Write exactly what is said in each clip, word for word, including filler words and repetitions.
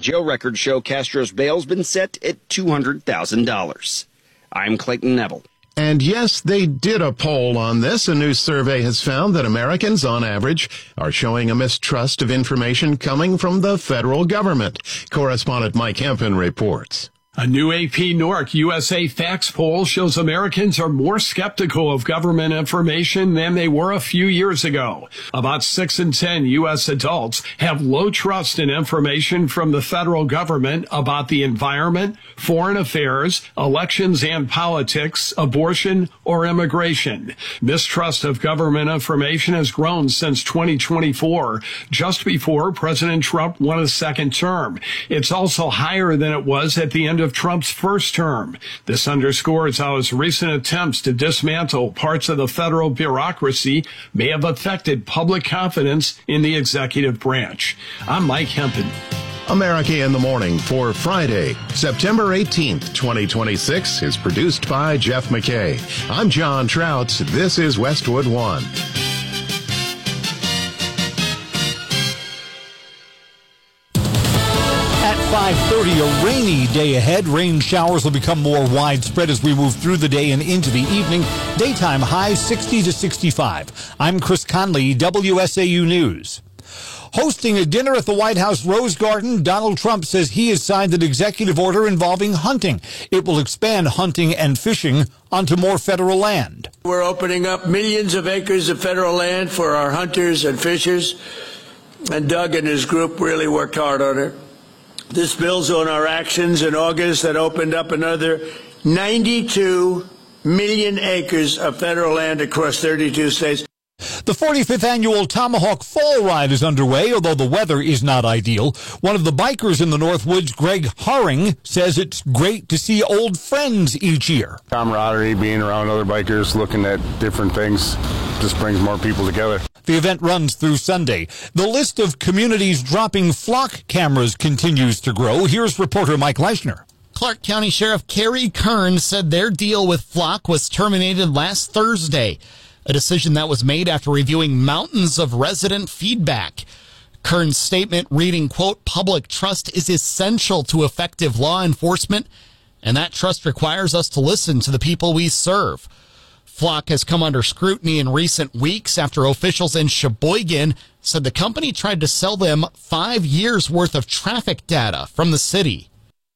Joe records show Castro's bail's been set at two hundred thousand dollars. I'm Clayton Neville. And yes, they did a poll on this. A new survey has found that Americans, on average, are showing a mistrust of information coming from the federal government. Correspondent Mike Hempen reports. A new A P Norc U S A Facts poll shows Americans are more skeptical of government information than they were a few years ago. About six in ten U S adults have low trust in information from the federal government about the environment, foreign affairs, elections and politics, abortion, or immigration. Mistrust of government information has grown since twenty twenty-four, just before President Trump won a second term. It's also higher than it was at the end of Trump's first term. This underscores how his recent attempts to dismantle parts of the federal bureaucracy may have affected public confidence in the executive branch. I'm Mike Hempen. America in the Morning for Friday, September eighteenth, twenty twenty-six is produced by Jeff McKay. I'm John Trout. This is Westwood One. five thirty, a rainy day ahead. Rain showers will become more widespread as we move through the day and into the evening. Daytime highs sixty to sixty-five. I'm Chris Conley, W S A U News. Hosting a dinner at the White House Rose Garden, Donald Trump says he has signed an executive order involving hunting. It will expand hunting and fishing onto more federal land. We're opening up millions of acres of federal land for our hunters and fishers, and Doug and his group really worked hard on it. This builds on our actions in August that opened up another ninety-two million acres of federal land across thirty-two states. The forty-fifth annual Tomahawk Fall Ride is underway, although the weather is not ideal. One of the bikers in the Northwoods, Greg Haring, says it's great to see old friends each year. Camaraderie, being around other bikers, looking at different things, just brings more people together. The event runs through Sunday. The list of communities dropping flock cameras continues to grow. Here's reporter Mike Leishner. Clark County Sheriff Carrie Kern said their deal with Flock was terminated last Thursday, a decision that was made after reviewing mountains of resident feedback. Kern's statement reading, quote, "Public trust is essential to effective law enforcement, and that trust requires us to listen to the people we serve." Flock has come under scrutiny in recent weeks after officials in Sheboygan said the company tried to sell them five years' worth of traffic data from the city.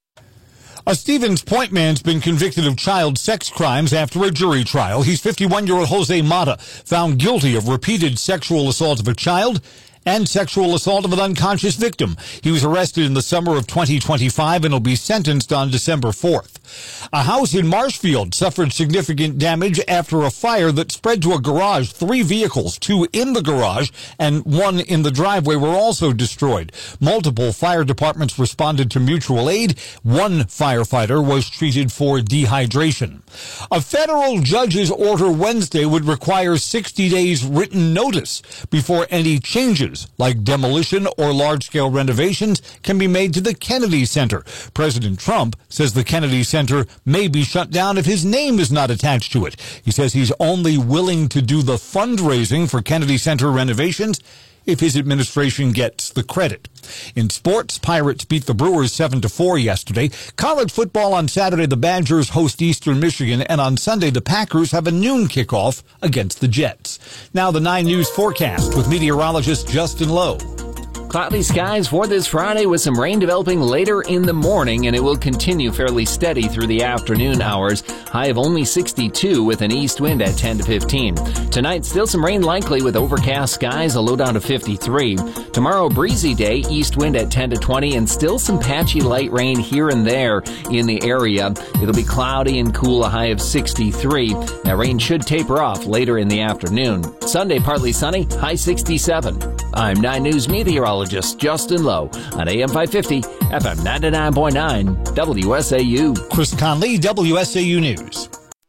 A Stevens Point man's been convicted of child sex crimes after a jury trial. He's fifty-one-year-old Jose Mata, found guilty of repeated sexual assault of a child and sexual assault of an unconscious victim. He was arrested in the summer of twenty twenty-five and will be sentenced on December fourth. A house in Marshfield suffered significant damage after a fire that spread to a garage. Three vehicles, two in the garage and one in the driveway, were also destroyed. Multiple fire departments responded to mutual aid. One firefighter was treated for dehydration. A federal judge's order Wednesday would require sixty days written notice before any changes, like demolition or large-scale renovations, can be made to the Kennedy Center. President Trump says the Kennedy Center may be shut down if his name is not attached to it. He says he's only willing to do the fundraising for Kennedy Center renovations if his administration gets the credit. In sports, Pirates beat the Brewers seven to four yesterday. College football on Saturday, the Badgers host Eastern Michigan, and on Sunday, the Packers have a noon kickoff against the Jets. Now the nine News forecast with meteorologist Justin Lowe. Cloudy skies for this Friday with some rain developing later in the morning, and it will continue fairly steady through the afternoon hours. High of only sixty-two with an east wind at ten to fifteen. Tonight, still some rain likely with overcast skies, a low down to fifty-three. Tomorrow, breezy day, east wind at ten to twenty, and still some patchy light rain here and there in the area. It'll be cloudy and cool, a high of sixty-three. That rain should taper off later in the afternoon. Sunday, partly sunny, high sixty-seven. I'm nine News meteorologist Justin Lowe on A M five fifty, F M ninety-nine point nine, W S A U. Chris Conley, W S A U News.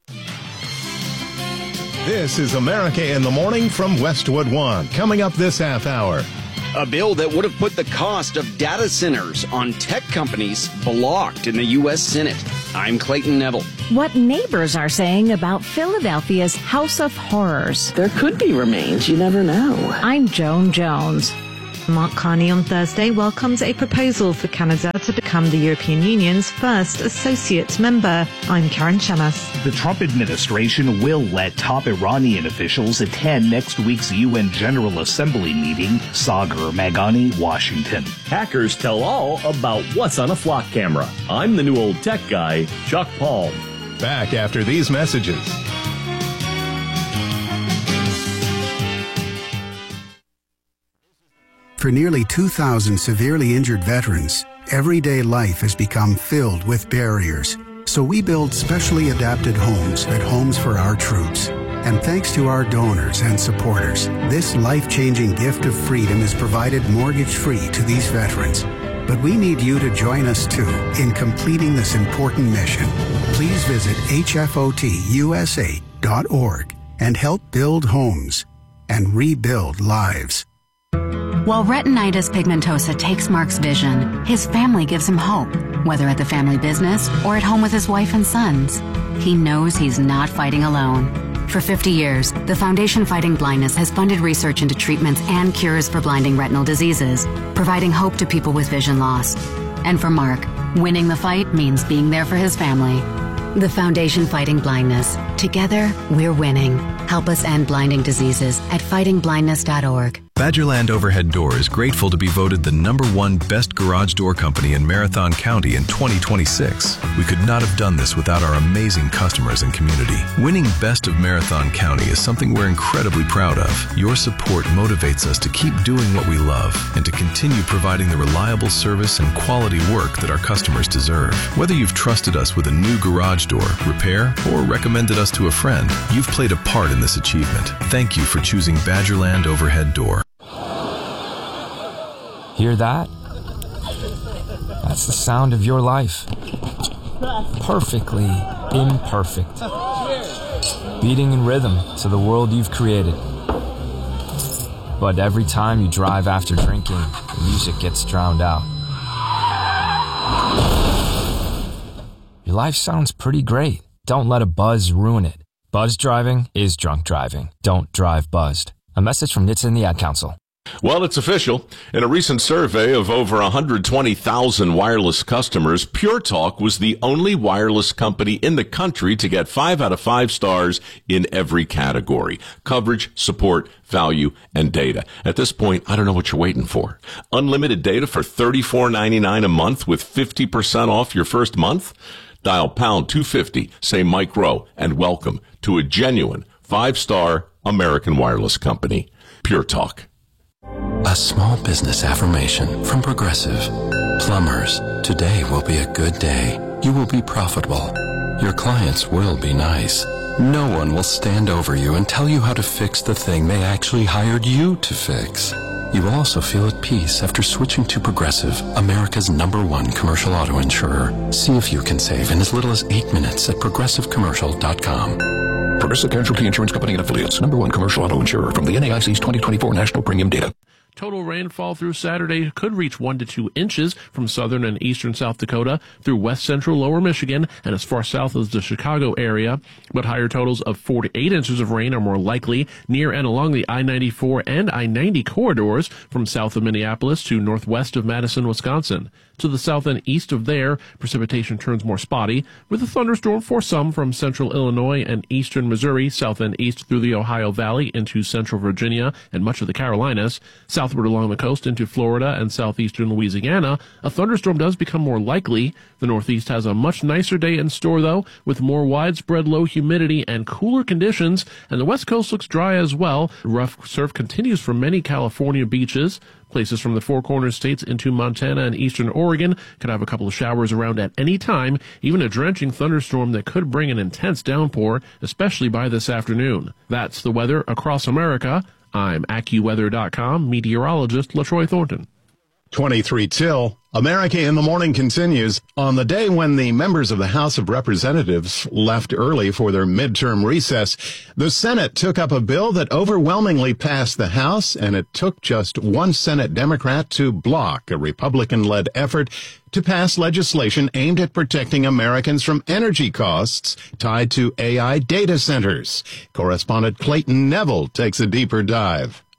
This is America in the Morning from Westwood One. Coming up this half hour. A bill that would have put the cost of data centers on tech companies blocked in the U S Senate. I'm Clayton Neville. What neighbors are saying about Philadelphia's House of Horrors. There could be remains. You never know. I'm Joan Jones. Mark Carney on Thursday welcomes a proposal for Canada to become the European Union's first associate member. I'm Karen Shamas. The Trump administration will let top Iranian officials attend next week's U N General Assembly meeting. Sagar Meghani, Washington. Hackers tell all about what's on a flock camera. I'm the new old tech guy, Chuck Palm. Back after these messages. For nearly two thousand severely injured veterans, everyday life has become filled with barriers. So we build specially adapted homes at Homes for Our Troops. And thanks to our donors and supporters, this life-changing gift of freedom is provided mortgage-free to these veterans. But we need you to join us, too, in completing this important mission. Please visit H F O T U S A dot org and help build homes and rebuild lives. While retinitis pigmentosa takes Mark's vision, his family gives him hope, whether at the family business or at home with his wife and sons. He knows he's not fighting alone. For fifty years, the Foundation Fighting Blindness has funded research into treatments and cures for blinding retinal diseases, providing hope to people with vision loss. And for Mark, winning the fight means being there for his family. The Foundation Fighting Blindness. Together, we're winning. Help us end blinding diseases at fighting blindness dot org. Badgerland Overhead Door is grateful to be voted the number one best garage door company in Marathon County in twenty twenty-six. We could not have done this without our amazing customers and community. Winning Best of Marathon County is something we're incredibly proud of. Your support motivates us to keep doing what we love and to continue providing the reliable service and quality work that our customers deserve. Whether you've trusted us with a new garage door, repair, or recommended us to a friend, you've played a part in this achievement. Thank you for choosing Badgerland Overhead Door. Hear that? That's the sound of your life. Perfectly imperfect. Beating in rhythm to the world you've created. But every time you drive after drinking, the music gets drowned out. Your life sounds pretty great. Don't let a buzz ruin it. Buzz driving is drunk driving. Don't drive buzzed. A message from N H T S A and the Ad Council. Well, it's official. In a recent survey of over one hundred twenty thousand wireless customers, Pure Talk was the only wireless company in the country to get five out of five stars in every category: coverage, support, value, and data. At this point, I don't know what you're waiting for. Unlimited data for thirty-four ninety-nine a month with fifty percent off your first month? Dial pound two fifty, say Mike Rowe, and welcome to a genuine five-star American wireless company. Pure Talk. A small business affirmation from Progressive. Plumbers, today will be a good day. You will be profitable. Your clients will be nice. No one will stand over you and tell you how to fix the thing they actually hired you to fix. You will also feel at peace after switching to Progressive, America's number one commercial auto insurer. See if you can save in as little as eight minutes at progressive commercial dot com. Progressive Casualty Insurance Company and Affiliates, number one commercial auto insurer from the N A I C's twenty twenty-four National Premium Data. Total rainfall through Saturday could reach one to two inches from southern and eastern South Dakota through west central lower Michigan and as far south as the Chicago area. But higher totals of four to eight inches of rain are more likely near and along the I ninety-four and I ninety corridors from south of Minneapolis to northwest of Madison, Wisconsin. To the south and east of there, precipitation turns more spotty, with a thunderstorm for some from central Illinois and eastern Missouri, south and east through the Ohio Valley into central Virginia and much of the Carolinas. Southward along the coast into Florida and southeastern Louisiana, a thunderstorm does become more likely. The Northeast has a much nicer day in store, though, with more widespread low humidity and cooler conditions, and the West Coast looks dry as well. Rough surf continues for many California beaches. Places from the Four Corners states into Montana and eastern Oregon could have a couple of showers around at any time, even a drenching thunderstorm that could bring an intense downpour, especially by this afternoon. That's the weather across America. I'm AccuWeather dot com meteorologist LaTroy Thornton. twenty-three till. America in the Morning continues. On the day when the members of the House of Representatives left early for their midterm recess, the Senate took up a bill that overwhelmingly passed the House, and it took just one Senate Democrat to block a Republican-led effort to pass legislation aimed at protecting Americans from energy costs tied to A I data centers. Correspondent Clayton Neville takes a deeper dive.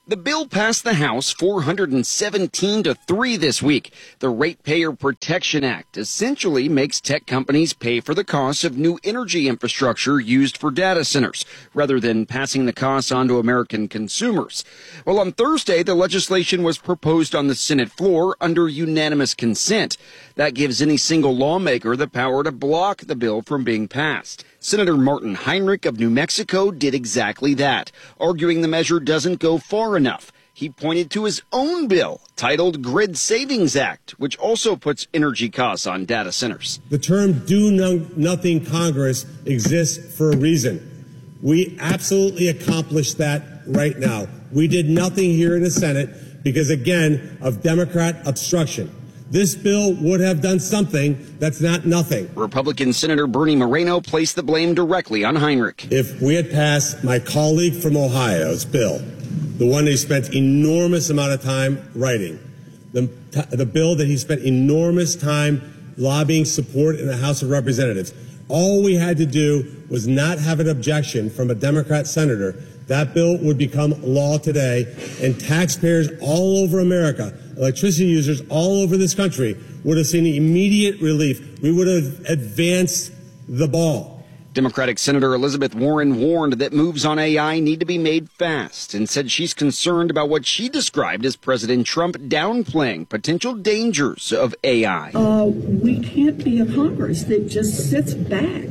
The bill passed the House four hundred seventeen to three this week. The Ratepayer Protection Act essentially makes tech companies pay for the costs of new energy infrastructure used for data centers, rather than passing the costs on to American consumers. Well, on Thursday, the legislation was proposed on the Senate floor under unanimous consent. That gives any single lawmaker the power to block the bill from being passed. Senator Martin Heinrich of New Mexico did exactly that, arguing the measure doesn't go far enough. He pointed to his own bill, titled Grid Savings Act, which also puts energy costs on data centers. The term do no, nothing Congress exists for a reason. We absolutely accomplished that right now. We did nothing here in the Senate because, again, of Democrat obstruction. This bill would have done something that's not nothing. Republican Senator Bernie Moreno placed the blame directly on Heinrich. If we had passed my colleague from Ohio's bill, the one that he spent enormous amount of time writing, the, the bill that he spent enormous time lobbying support in the House of Representatives, all we had to do was not have an objection from a Democrat senator. That bill would become law today, and taxpayers all over America, electricity users all over this country, would have seen immediate relief. We would have advanced the ball. Democratic Senator Elizabeth Warren warned that moves on A I need to be made fast and said she's concerned about what she described as President Trump downplaying potential dangers of A I. Uh, we can't be a Congress that just sits back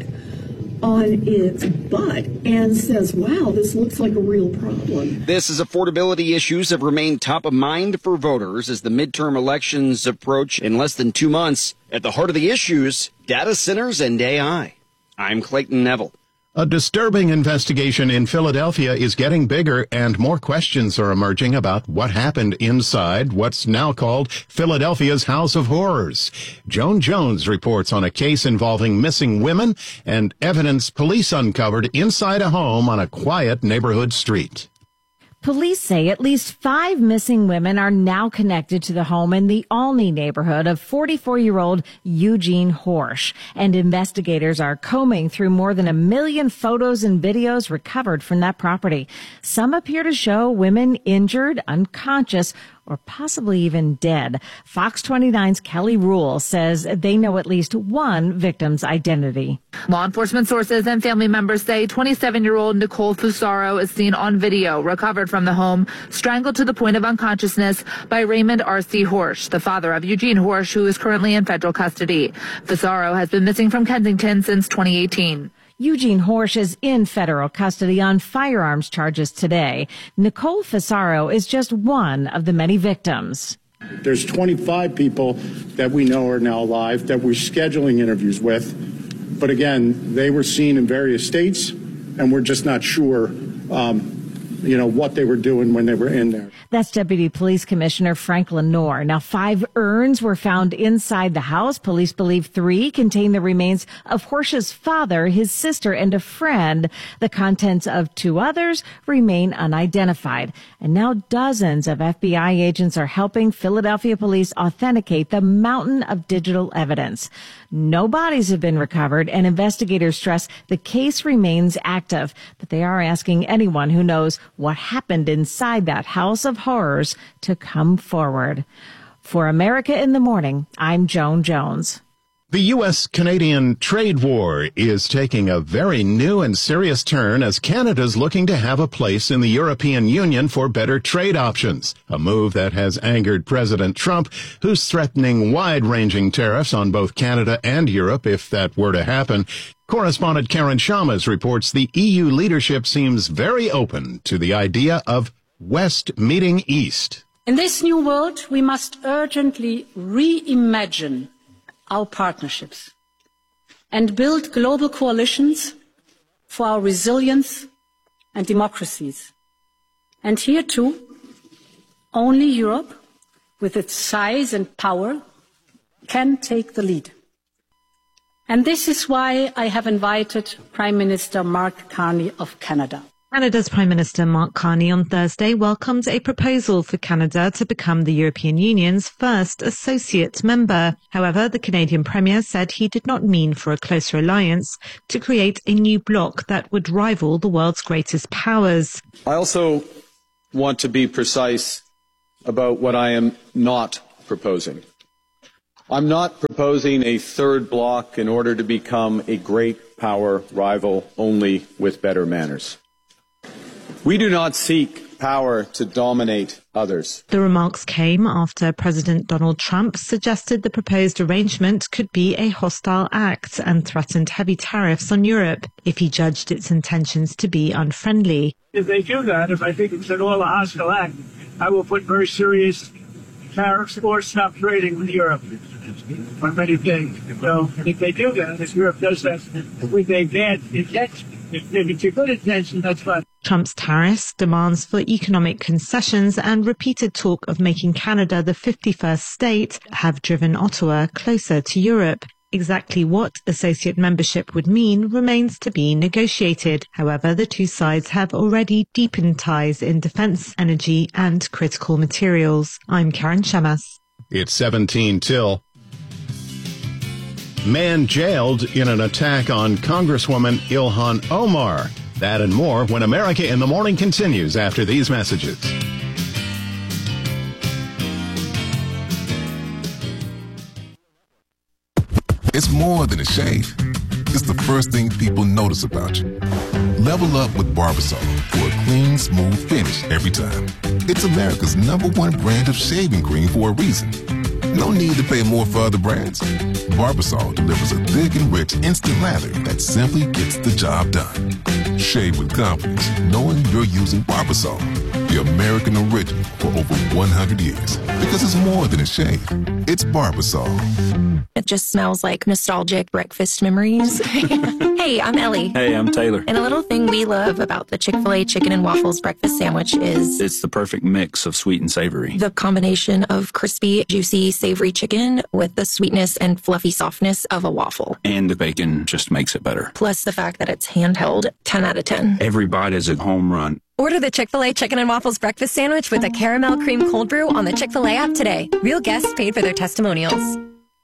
on its butt and says, wow, this looks like a real problem. This is affordability issues have remained top of mind for voters as the midterm elections approach in less than two months. At the heart of the issues, data centers and A I. I'm Clayton Neville. A disturbing investigation in Philadelphia is getting bigger, and more questions are emerging about what happened inside what's now called Philadelphia's House of Horrors. Joan Jones reports on a case involving missing women and evidence police uncovered inside a home on a quiet neighborhood street. Police say at least five missing women are now connected to the home in the Olney neighborhood of forty-four-year-old Eugene Horsch. And investigators are combing through more than a million photos and videos recovered from that property. Some appear to show women injured, unconscious, or possibly even dead. Fox twenty-nine's Kelly Rule says they know at least one victim's identity. Law enforcement sources and family members say twenty-seven-year-old Nicole Fusaro is seen on video, recovered from the home, strangled to the point of unconsciousness by Raymond R C. Horsch, the father of Eugene Horsch, who is currently in federal custody. Fusaro has been missing from Kensington since twenty eighteen. Eugene Horsch is in federal custody on firearms charges today. Nicole Fusaro is just one of the many victims. There's twenty-five people that we know are now alive that we're scheduling interviews with. But again, they were seen in various states, and we're just not sure, um, you know, what they were doing when they were in there. That's Deputy Police Commissioner Frank Lenore. Now, five urns were found inside the house. Police believe three contain the remains of Horsch's father, his sister, and a friend. The contents of two others remain unidentified. And now dozens of F B I agents are helping Philadelphia police authenticate the mountain of digital evidence. No bodies have been recovered, and investigators stress the case remains active, but they are asking anyone who knows what happened inside that house of horrors to come forward. For America in the Morning, I'm Joan Jones. The U S Canadian trade war is taking a very new and serious turn as Canada's looking to have a place in the European Union for better trade options, a move that has angered President Trump, who's threatening wide-ranging tariffs on both Canada and Europe if that were to happen. Correspondent Karen Shamas reports the E U leadership seems very open to the idea of West meeting East. In this new world, we must urgently reimagine our partnerships and build global coalitions for our resilience and democracies. And here too, only Europe, with its size and power, can take the lead. And this is why I have invited Prime Minister Mark Carney of Canada. Canada's Prime Minister Mark Carney on Thursday welcomed a proposal for Canada to become the European Union's first associate member. However, the Canadian Premier said he did not mean for a closer alliance to create a new bloc that would rival the world's greatest powers. I also want to be precise about what I am not proposing. I'm not proposing a third bloc in order to become a great power rival only with better manners. We do not seek power to dominate others. The remarks came after President Donald Trump suggested the proposed arrangement could be a hostile act and threatened heavy tariffs on Europe if he judged its intentions to be unfriendly. If they do that, if I think it's at all a hostile act, I will put very serious tariffs or stop trading with Europe on many things. So if they do that, if Europe does that with a bad intention, if it's a good intention, that's fine. Trump's tariffs, demands for economic concessions, and repeated talk of making Canada the fifty-first state have driven Ottawa closer to Europe. Exactly what associate membership would mean remains to be negotiated. However, the two sides have already deepened ties in defense, energy, and critical materials. I'm Karen Shemas. It's seventeen till. Man jailed in an attack on Congresswoman Ilhan Omar. That and more when America in the Morning continues after these messages. It's more than a shave. It's the first thing people notice about you. Level up with Barbasol for a clean, smooth finish every time. It's America's number one brand of shaving cream for a reason. No need to pay more for other brands. Barbasol delivers a thick and rich instant lather that simply gets the job done. Shave with confidence, knowing you're using Barbasol, the American original for over one hundred years. Because it's more than a shave. It's Barbasol. It just smells like nostalgic breakfast memories. Hey, I'm Ellie. Hey, I'm Taylor. And a little thing we love about the Chick-fil-A Chicken and Waffles breakfast sandwich is... it's the perfect mix of sweet and savory. The combination of crispy, juicy, savory chicken with the sweetness and fluffy softness of a waffle. And the bacon just makes it better. Plus the fact that it's handheld, ten out of ten. Every bite is a home run. Order the Chick-fil-A Chicken and Waffles breakfast sandwich with a caramel cream cold brew on the Chick-fil-A app today. Real guests paid for their testimonials.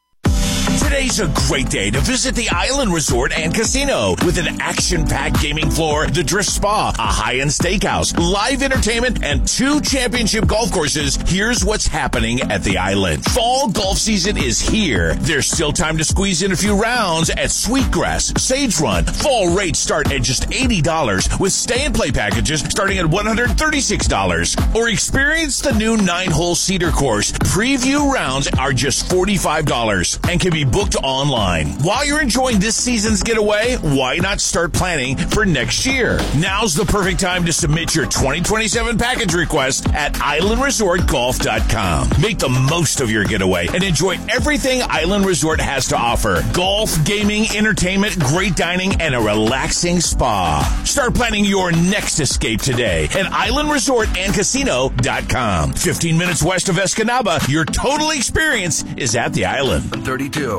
Today's a great day to visit the Island Resort and Casino with an action-packed gaming floor, the Drift Spa, a high-end steakhouse, live entertainment, and two championship golf courses. Here's what's happening at the Island. Fall golf season is here. There's still time to squeeze in a few rounds at Sweetgrass, Sage Run. Fall rates start at just eighty dollars with stay and play packages starting at one hundred thirty-six dollars. Or experience the new nine-hole Cedar course. Preview rounds are just forty-five dollars and can be booked online. While you're enjoying this season's getaway, why not start planning for next year? Now's the perfect time to submit your twenty twenty-seven package request at island resort golf dot com. Make the most of your getaway and enjoy everything Island Resort has to offer. Golf, gaming, entertainment, great dining, and a relaxing spa. Start planning your next escape today at island resort and casino dot com. fifteen minutes west of Escanaba, your total experience is at the Island. thirty-two.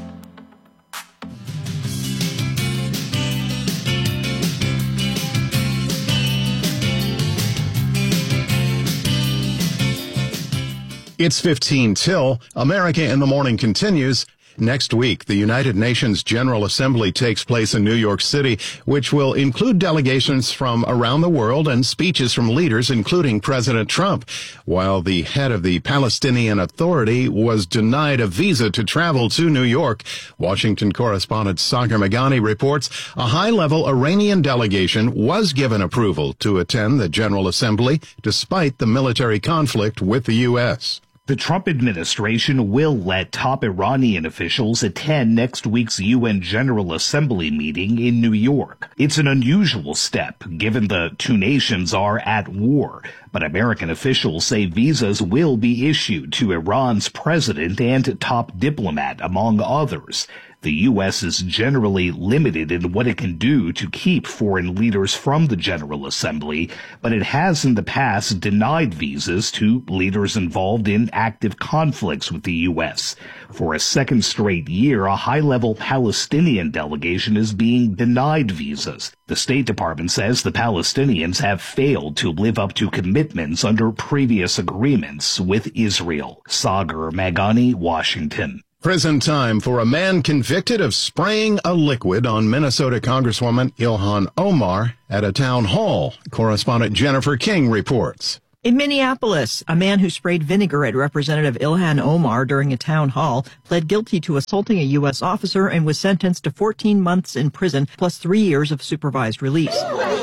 It's fifteen till. America in the Morning continues. Next week, the United Nations General Assembly takes place in New York City, which will include delegations from around the world and speeches from leaders, including President Trump. While the head of the Palestinian Authority was denied a visa to travel to New York, Washington correspondent Sagar Meghani reports a high-level Iranian delegation was given approval to attend the General Assembly despite the military conflict with the U S The Trump administration will let top Iranian officials attend next week's U N General Assembly meeting in New York. It's an unusual step, given the two nations are at war, but American officials say visas will be issued to Iran's president and top diplomat, among others. The U S is generally limited in what it can do to keep foreign leaders from the General Assembly, but it has in the past denied visas to leaders involved in active conflicts with the U S. For a second straight year, a high-level Palestinian delegation is being denied visas. The State Department says the Palestinians have failed to live up to commitments under previous agreements with Israel. Sagar Meghani, Washington. Prison time for a man convicted of spraying a liquid on Minnesota Congresswoman Ilhan Omar at a town hall. Correspondent Jennifer King reports. In Minneapolis, a man who sprayed vinegar at Representative Ilhan Omar during a town hall pled guilty to assaulting a U S officer and was sentenced to fourteen months in prison plus three years of supervised release.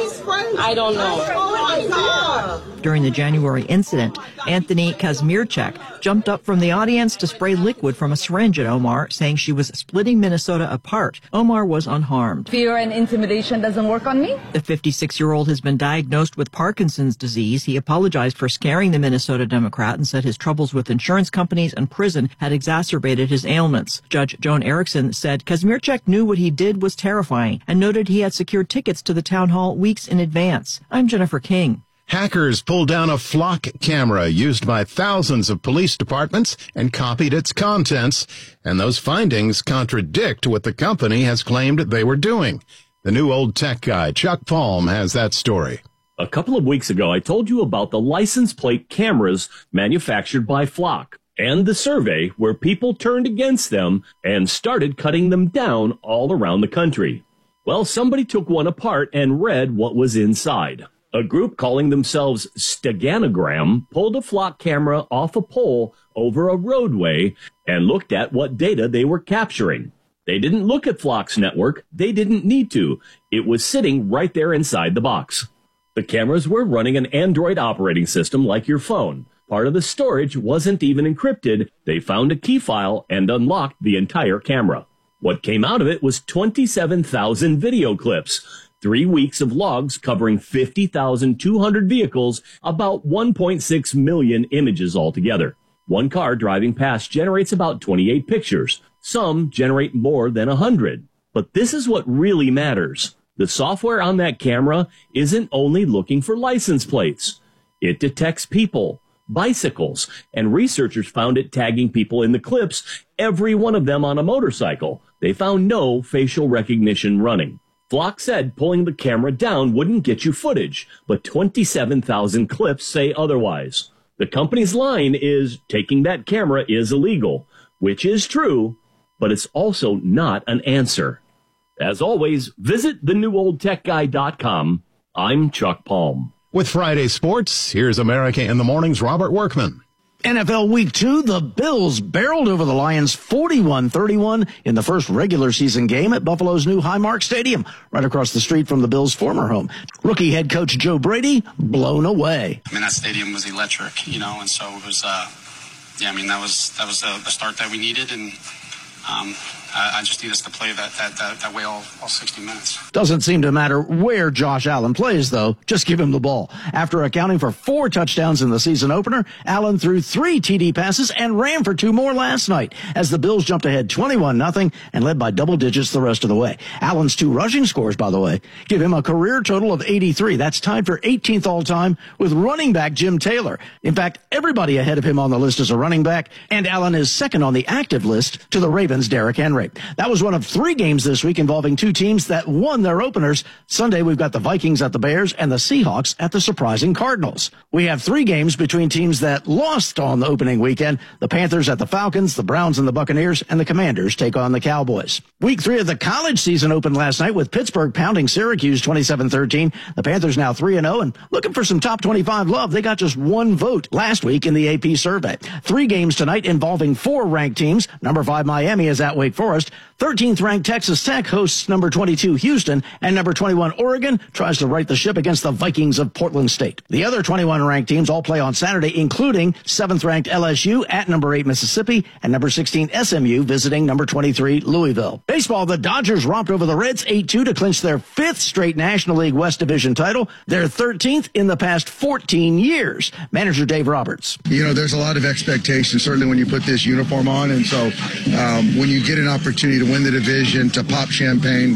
I don't know. During the January incident, Anthony Kazmierczak jumped up from the audience to spray liquid from a syringe at Omar, saying she was splitting Minnesota apart. Omar was unharmed. Fear and intimidation doesn't work on me? The fifty-six-year-old has been diagnosed with Parkinson's disease. He apologized for scaring the Minnesota Democrat and said his troubles with insurance companies and prison had exacerbated his ailments. Judge Joan Erickson said Kazmierczak knew what he did was terrifying and noted he had secured tickets to the town hall weeks in advance. I'm Jennifer King. Hackers pulled down a flock camera used by thousands of police departments and copied its contents, and those findings contradict what the company has claimed they were doing. The new old tech guy, Chuck Palm, has that story. A couple of weeks ago, I told you about the license plate cameras manufactured by Flock and the survey where people turned against them and started cutting them down all around the country. Well, somebody took one apart and read what was inside. A group calling themselves Steganogram pulled a Flock camera off a pole over a roadway and looked at what data they were capturing. They didn't look at Flock's network. They didn't need to. It was sitting right there inside the box. The cameras were running an Android operating system like your phone. Part of the storage wasn't even encrypted. They found a key file and unlocked the entire camera. What came out of it was twenty-seven thousand video clips. Three weeks of logs covering fifty thousand two hundred vehicles, about one point six million images altogether. One car driving past generates about twenty-eight pictures. Some generate more than one hundred. But this is what really matters. The software on that camera isn't only looking for license plates. It detects people, bicycles, and researchers found it tagging people in the clips, every one of them on a motorcycle. They found no facial recognition running. Flock said pulling the camera down wouldn't get you footage, but twenty-seven thousand clips say otherwise. The company's line is taking that camera is illegal, which is true, but it's also not an answer. As always, visit the new old tech guy dot com. I'm Chuck Palm. With Friday Sports, here's America in the Morning's Robert Workman. N F L Week two, the Bills barreled over the Lions forty-one thirty-one in the first regular season game at Buffalo's new Highmark Stadium, right across the street from the Bills' former home. Rookie head coach Joe Brady blown away. I mean, that stadium was electric, you know, and so it was, uh, yeah, I mean, that was that was the, the start that we needed, and um, I, I just need us to play that that, that, that way all, all sixty minutes. Doesn't seem to matter where Josh Allen plays, though. Just give him the ball. After accounting for four touchdowns in the season opener, Allen threw three T D passes and ran for two more last night as the Bills jumped ahead twenty-one nothing and led by double digits the rest of the way. Allen's two rushing scores, by the way, give him a career total of eighty-three. That's tied for eighteenth all-time with running back Jim Taylor. In fact, everybody ahead of him on the list is a running back, and Allen is second on the active list to the Ravens' Derrick Henry. That was one of three games this week involving two teams that won their openers. Sunday, we've got the Vikings at the Bears and the Seahawks at the surprising Cardinals. We have three games between teams that lost on the opening weekend. The Panthers at the Falcons, the Browns and the Buccaneers, and the Commanders take on the Cowboys. Week three of the college season opened last night with Pittsburgh pounding Syracuse twenty-seven thirteen. The Panthers now three and oh and looking for some top twenty-five love. They got just one vote last week in the A P survey. Three games tonight involving four ranked teams. Number five Miami is at Wake Forest. thirteenth ranked Texas Tech hosts number twenty-two Houston, and number twenty-one Oregon tries to right the ship against the Vikings of Portland State. The other twenty-one ranked teams all play on Saturday, including seventh ranked L S U at number eight Mississippi and number sixteen S M U visiting number twenty-three Louisville. Baseball, the Dodgers romped over the Reds eight two to clinch their fifth straight National League West Division title, their thirteenth in the past fourteen years. Manager Dave Roberts. You know, there's a lot of expectation, certainly when you put this uniform on, and so um, when you get an opportunity to win the division, to pop champagne,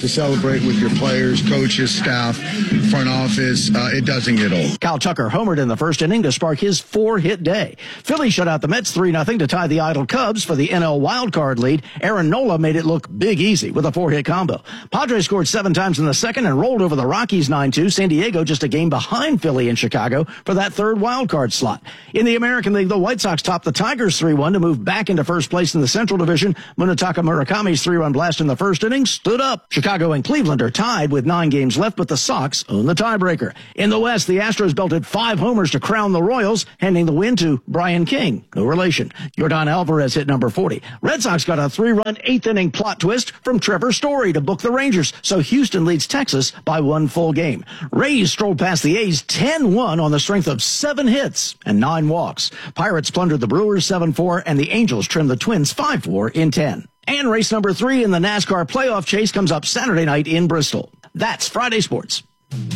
to celebrate with your players, coaches, staff, front office. Uh, it doesn't get old. Kyle Tucker homered in the first inning to spark his four-hit day. Philly shut out the Mets three nothing to tie the idle Cubs for the N L wildcard lead. Aaron Nola made it look big easy with a four-hit combo. Padres scored seven times in the second and rolled over the Rockies nine two. San Diego just a game behind Philly and Chicago for that third wildcard slot. In the American League, the White Sox topped the Tigers three one to move back into first place in the Central Division. Munetaka Murakami's three-run blast in the first inning stood up. Chicago and Cleveland are tied with nine games left, but the Sox own the tiebreaker. In the West, the Astros belted five homers to crown the Royals, handing the win to Brian King. No relation. Yordan Alvarez hit number forty. Red Sox got a three-run eighth-inning plot twist from Trevor Story to book the Rangers, so Houston leads Texas by one full game. Rays strolled past the A's ten one on the strength of seven hits and nine walks. Pirates plundered the Brewers seven four, and the Angels trimmed the Twins five four in ten. And race number three in the NASCAR playoff chase comes up Saturday night in Bristol. That's Friday Sports.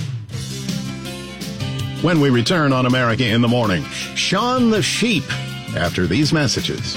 When we return on America in the Morning, Shaun the Sheep after these messages.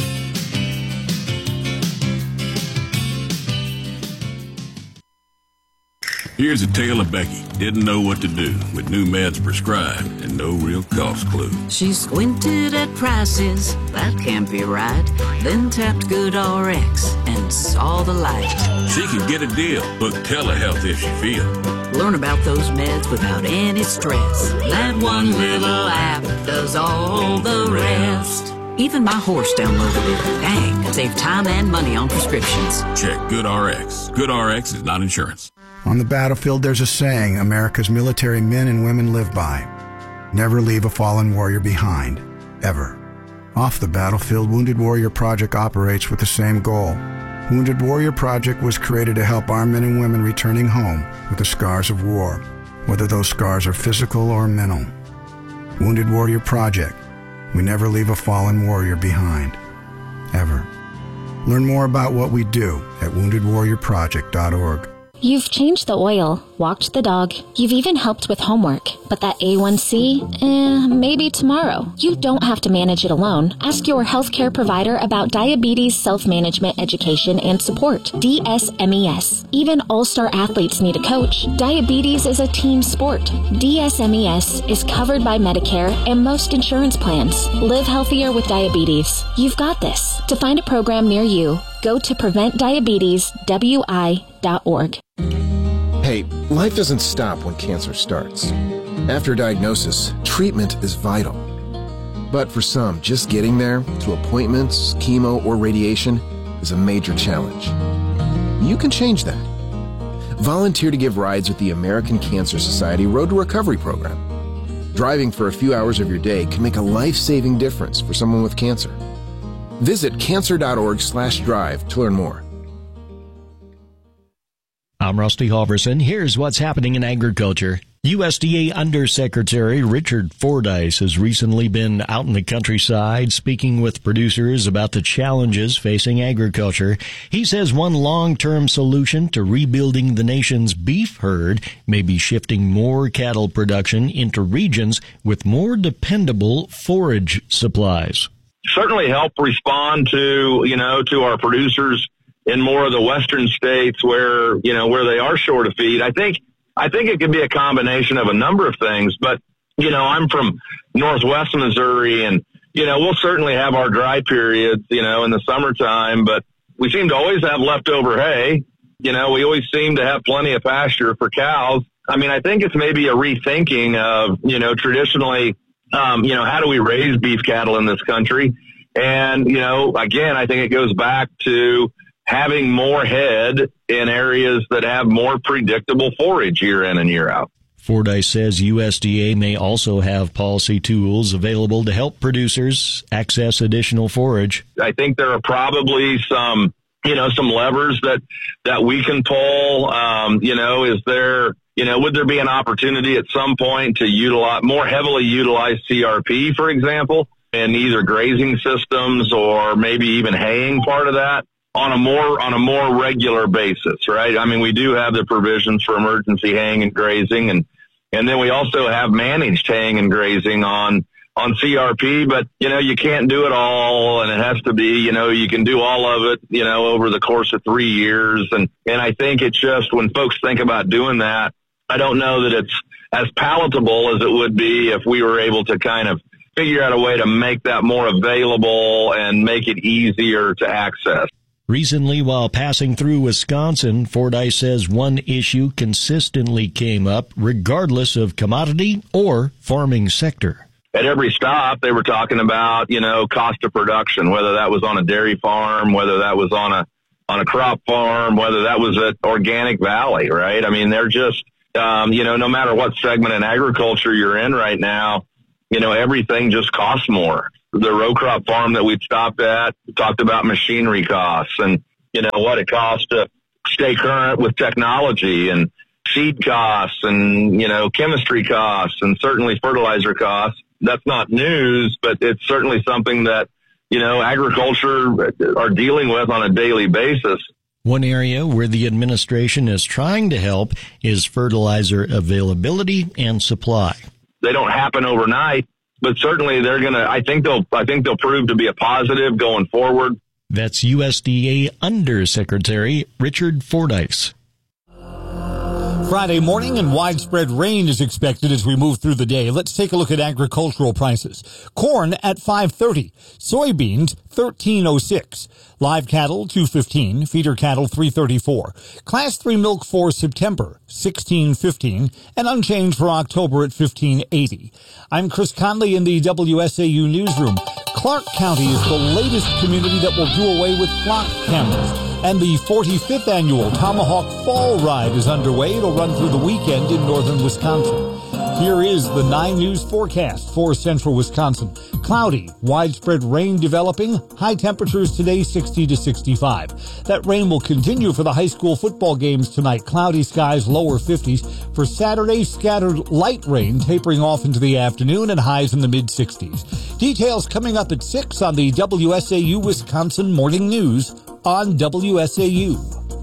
Here's a tale of Becky. Didn't know what to do with new meds prescribed and no real cost clue. She squinted at prices, that can't be right. Then tapped GoodRx and saw the light. She could get a deal, book telehealth if she feel. Learn about those meds without any stress. That one little app does all the rest. Even my horse downloaded it. Dang, save time and money on prescriptions. Check GoodRx. GoodRx is not insurance. On the battlefield, there's a saying America's military men and women live by. Never leave a fallen warrior behind, ever. Off the battlefield, Wounded Warrior Project operates with the same goal. Wounded Warrior Project was created to help our men and women returning home with the scars of war, whether those scars are physical or mental. Wounded Warrior Project. We never leave a fallen warrior behind, ever. Learn more about what we do at wounded warrior project dot org. You've changed the oil, walked the dog, you've even helped with homework. But that A one C, eh, maybe tomorrow. You don't have to manage it alone. Ask your healthcare provider about diabetes self-management education and support, D S M E S. Even all-star athletes need a coach. Diabetes is a team sport. D S M E S is covered by Medicare and most insurance plans. Live healthier with diabetes. You've got this. To find a program near you, go to prevent diabetes w i dot org. Hey, life doesn't stop when cancer starts. After diagnosis, treatment is vital. But for some, just getting there, to appointments, chemo, or radiation, is a major challenge. You can change that. Volunteer to give rides with the American Cancer Society Road to Recovery program. Driving for a few hours of your day can make a life-saving difference for someone with cancer. Visit cancer dot org slash drive to learn more. I'm Rusty Halverson. Here's what's happening in agriculture. U S D A Undersecretary Richard Fordyce has recently been out in the countryside speaking with producers about the challenges facing agriculture. He says one long-term solution to rebuilding the nation's beef herd may be shifting more cattle production into regions with more dependable forage supplies. Certainly help respond to, you know, to our producers in more of the western states where, you know, where they are short of feed. I think, I think it could be a combination of a number of things, but, you know, I'm from Northwest Missouri and, you know, we'll certainly have our dry periods, you know, in the summertime, but we seem to always have leftover hay. You know, we always seem to have plenty of pasture for cows. I mean, I think it's maybe a rethinking of, you know, traditionally, um, you know, how do we raise beef cattle in this country? And, you know, again, I think it goes back to having more head in areas that have more predictable forage year in and year out. Fordyce says U S D A may also have policy tools available to help producers access additional forage. I think there are probably some, you know, some levers that, that we can pull. Um, you know, is there, you know, would there be an opportunity at some point to utilize, more heavily utilize C R P, for example, in either grazing systems or maybe even haying part of that on a more, on a more regular basis, right? I mean, we do have the provisions for emergency haying and grazing, and, and then we also have managed haying and grazing on, on C R P, but, you know, you can't do it all, and it has to be, you know, you can do all of it, you know, over the course of three years. And, and I think it's just when folks think about doing that, I don't know that it's as palatable as it would be if we were able to kind of figure out a way to make that more available and make it easier to access. Recently, while passing through Wisconsin, Fordyce says one issue consistently came up regardless of commodity or farming sector. At every stop, they were talking about, you know, cost of production, whether that was on a dairy farm, whether that was on a on a crop farm, whether that was at Organic Valley, right? I mean, they're just, um, you know, no matter what segment in agriculture you're in right now, you know, everything just costs more. The row crop farm that we'd stopped at talked about machinery costs and, you know, what it costs to stay current with technology and seed costs and, you know, chemistry costs and certainly fertilizer costs. That's not news, but it's certainly something that, you know, agriculture are dealing with on a daily basis. One area where the administration is trying to help is fertilizer availability and supply. They don't happen overnight, but certainly they're going to, I think they'll, I think they'll prove to be a positive going forward. That's U S D A Undersecretary Richard Fordyce. Friday morning and widespread rain is expected as we move through the day. Let's take a look at agricultural prices. Corn at five thirty, soybeans thirteen oh six, live cattle two fifteen, feeder cattle three thirty-four, class three milk for September sixteen fifteen, and unchanged for October at fifteen eighty. I'm Chris Conley in the W S A U newsroom. Clark County is the latest community that will do away with flock cameras. And the forty-fifth annual Tomahawk Fall Ride is underway. It'll run through the weekend in northern Wisconsin. Here is the nine News forecast for central Wisconsin. Cloudy, widespread rain developing, high temperatures today sixty to sixty-five. That rain will continue for the high school football games tonight. Cloudy skies, lower fifties. For Saturday, scattered light rain tapering off into the afternoon and highs in the mid sixties. Details coming up at six on the W S A U Wisconsin Morning News on W S A U.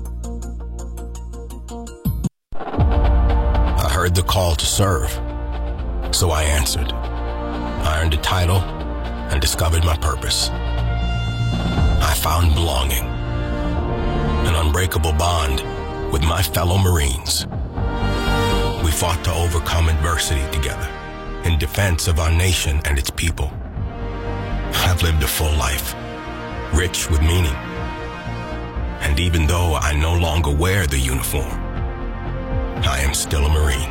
I heard the call to serve, so I answered. I earned a title and discovered my purpose. I found belonging, an unbreakable bond with my fellow Marines. We fought to overcome adversity together in defense of our nation and its people. I've lived a full life, rich with meaning. And even though I no longer wear the uniform, I am still a Marine.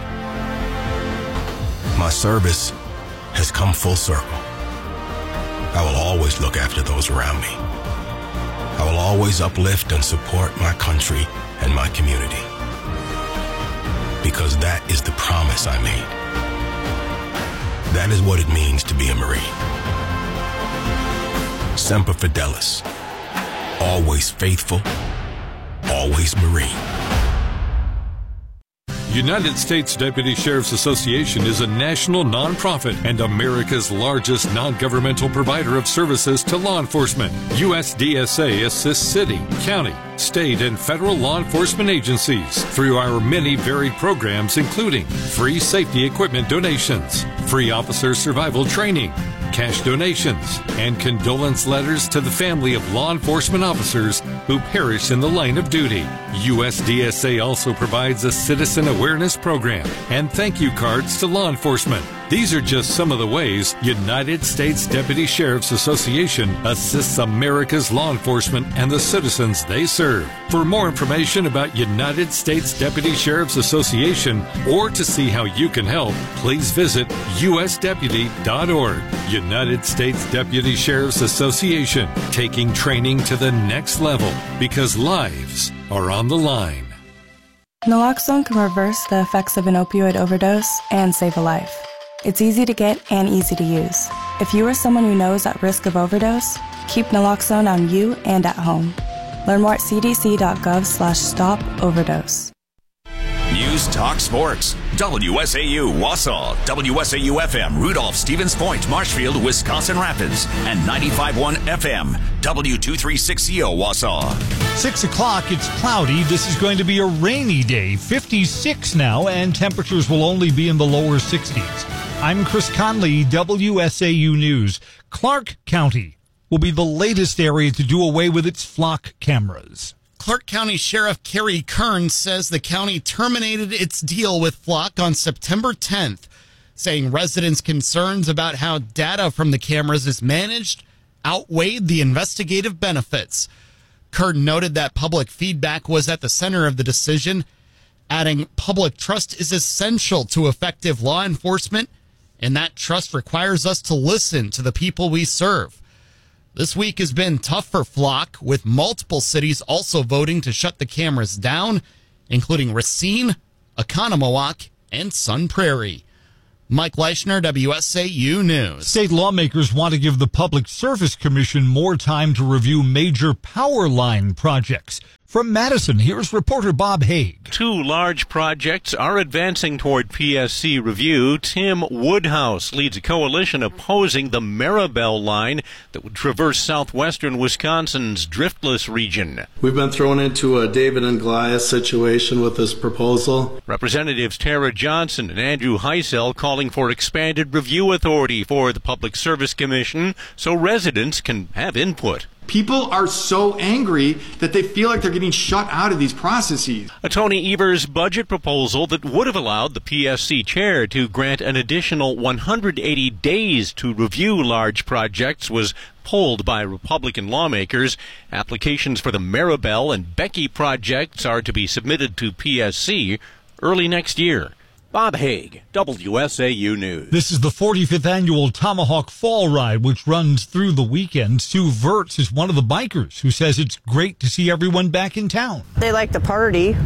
My service has come full circle. I will always look after those around me. I will always uplift and support my country and my community. Because that is the promise I made. That is what it means to be a Marine. Semper Fidelis. Always faithful, always Marine. United States Deputy Sheriff's Association is a national nonprofit and America's largest non-governmental provider of services to law enforcement. U S D S A assists city, county, state, and federal law enforcement agencies through our many varied programs, including free safety equipment donations, free officer survival training, cash donations, and condolence letters to the family of law enforcement officers who perish in the line of duty. U S D S A also provides a citizen awareness program and thank you cards to law enforcement. These are just some of the ways United States Deputy Sheriff's Association assists America's law enforcement and the citizens they serve. For more information about United States Deputy Sheriff's Association or to see how you can help, please visit U S deputy dot org. United States Deputy Sheriff's Association, taking training to the next level because lives are on the line. Naloxone can reverse the effects of an opioid overdose and save a life. It's easy to get and easy to use. If you or someone you know is at risk of overdose, keep naloxone on you and at home. Learn more at c d c dot gov slash stop overdose. News Talk Sports. W S A U Wausau, W S A U F M Rudolph Stevens Point, Marshfield, Wisconsin Rapids, and ninety-five point one F M W two thirty-six C O Wausau. Six o'clock, it's cloudy. This is going to be a rainy day. fifty-six now, and temperatures will only be in the lower sixties. I'm Chris Conley, W S A U News. Clark County will be the latest area to do away with its flock cameras. Clark County Sheriff Kerry Kern says the county terminated its deal with Flock on September tenth, saying residents' concerns about how data from the cameras is managed outweighed the investigative benefits. Kern noted that public feedback was at the center of the decision, adding public trust is essential to effective law enforcement, and that trust requires us to listen to the people we serve. This week has been tough for Flock, with multiple cities also voting to shut the cameras down, including Racine, Oconomowoc, and Sun Prairie. Mike Leischner, W S A U News. State lawmakers want to give the Public Service Commission more time to review major power line projects. From Madison, here's reporter Bob Haig. Two large projects are advancing toward P S C review. Tim Woodhouse leads a coalition opposing the Maribel line that would traverse southwestern Wisconsin's driftless region. We've been thrown into a David and Goliath situation with this proposal. Representatives Tara Johnson and Andrew Heisel calling for expanded review authority for the Public Service Commission so residents can have input. People are so angry that they feel like they're getting shut out of these processes. A Tony Evers budget proposal that would have allowed the P S C chair to grant an additional one hundred eighty days to review large projects was pulled by Republican lawmakers. Applications for the Maribel and Becky projects are to be submitted to P S C early next year. Bob Haig, W S A U News. This is the forty-fifth annual Tomahawk Fall Ride, which runs through the weekend. Sue Verts is one of the bikers who says it's great to see everyone back in town. They like to party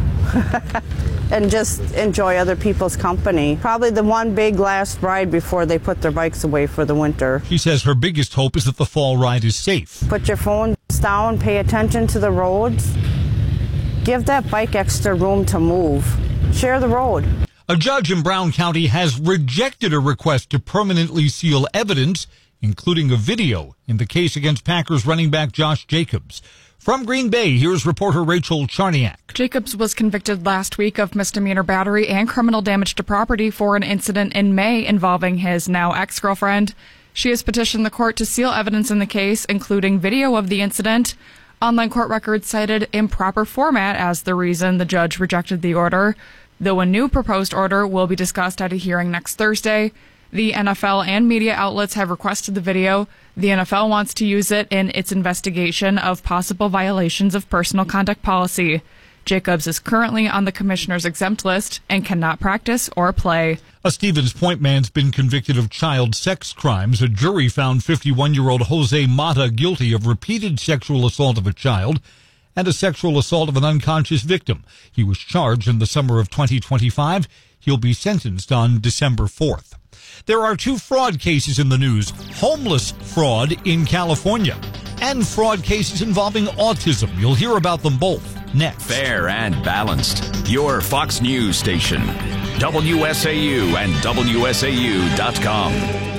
and just enjoy other people's company. Probably the one big last ride before they put their bikes away for the winter. She says her biggest hope is that the fall ride is safe. Put your phones down, pay attention to the roads. Give that bike extra room to move. Share the road. A judge in Brown County has rejected a request to permanently seal evidence, including a video, in the case against Packers running back Josh Jacobs. From Green Bay, here's reporter Rachel Charniak. Jacobs was convicted last week of misdemeanor battery and criminal damage to property for an incident in May involving his now ex-girlfriend. She has petitioned the court to seal evidence in the case, including video of the incident. Online court records cited improper format as the reason the judge rejected the order. Though a new proposed order will be discussed at a hearing next Thursday, the N F L and media outlets have requested the video. The N F L wants to use it in its investigation of possible violations of personal conduct policy. Jacobs is currently on the commissioner's exempt list and cannot practice or play. A Stevens Point man's been convicted of child sex crimes. A jury found fifty-one-year-old Jose Mata guilty of repeated sexual assault of a child and a sexual assault of an unconscious victim. He was charged in the summer of twenty twenty-five. He'll be sentenced on December fourth. There are two fraud cases in the news: homeless fraud in California and fraud cases involving autism. You'll hear about them both next. Fair and balanced. Your Fox News station. W S A U and W S A U dot com.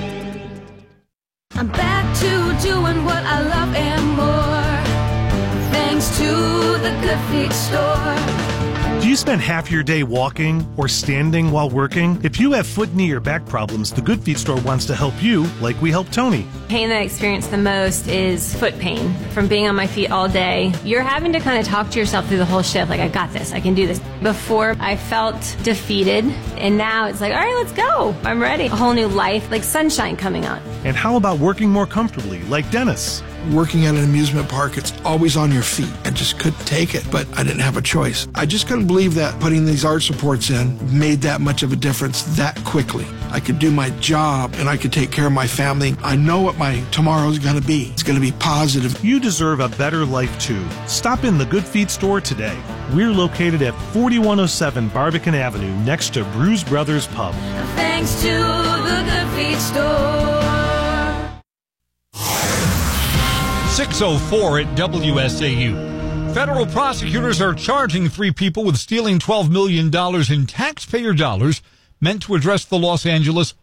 I'm back to doing what I love and more. Thanks to the Good Feet Store. Do you spend half your day walking or standing while working? If you have foot, knee, or back problems, the Good Feet Store wants to help you like we help Tony. Pain that I experience the most is foot pain from being on my feet all day. You're having to kind of talk to yourself through the whole shift, like, I got this, I can do this. Before, I felt defeated, and now it's like, all right, let's go. I'm ready. A whole new life, like sunshine coming out. And how about working more comfortably, like Dennis? Working at an amusement park, it's always on your feet. I just couldn't take it, but I didn't have a choice. I just couldn't believe that putting these arch supports in made that much of a difference that quickly. I could do my job and I could take care of my family. I know what my tomorrow's going to be. It's going to be positive. You deserve a better life too. Stop in the Good Feet Store today. We're located at forty-one oh seven Barbican Avenue next to Bruise Brothers Pub. Thanks to the Good Feet Store. six oh four at W S A U. Federal prosecutors are charging three people with stealing twelve million dollars in taxpayer dollars meant to address the Los Angeles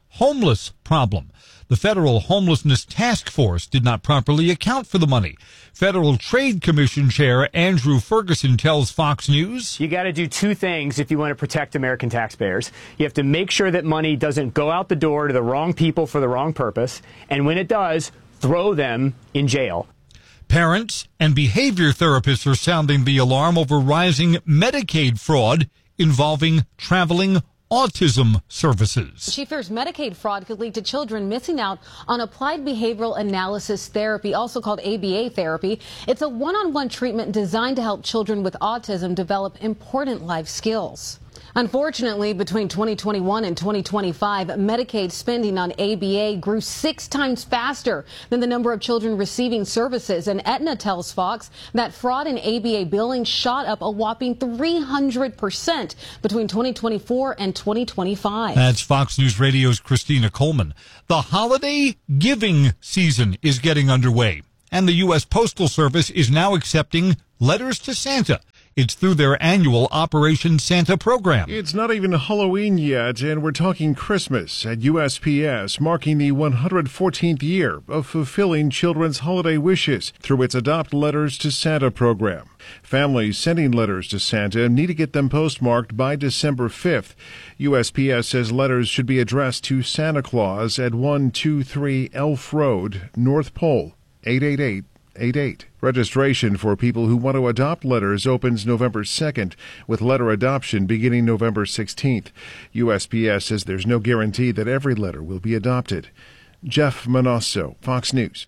homeless problem. The Federal Homelessness Task Force did not properly account for the money. Federal Trade Commission Chair Andrew Ferguson tells Fox News, you got to do two things if you want to protect American taxpayers. You have to make sure that money doesn't go out the door to the wrong people for the wrong purpose. And when it does, throw them in jail. Parents and behavior therapists are sounding the alarm over rising Medicaid fraud involving traveling autism services. She fears Medicaid fraud could lead to children missing out on applied behavioral analysis therapy, also called A B A therapy. It's a one-on-one treatment designed to help children with autism develop important life skills. Unfortunately, between twenty twenty-one and twenty twenty-five, Medicaid spending on A B A grew six times faster than the number of children receiving services. And Aetna tells Fox that fraud in A B A billing shot up a whopping three hundred percent between twenty twenty-four and twenty twenty-five. That's Fox News Radio's Christina Coleman. The holiday giving season is getting underway, and the U S Postal Service is now accepting letters to Santa. It's through their annual Operation Santa program. It's not even Halloween yet, and we're talking Christmas at U S P S, marking the one hundred fourteenth year of fulfilling children's holiday wishes through its Adopt Letters to Santa program. Families sending letters to Santa need to get them postmarked by December fifth. U S P S says letters should be addressed to Santa Claus at one two three Elf Road, North Pole, eight eight eight eight eight. Registration for people who want to adopt letters opens November second, with letter adoption beginning November sixteenth. U S P S says there's no guarantee that every letter will be adopted. Jeff Manosso, Fox News.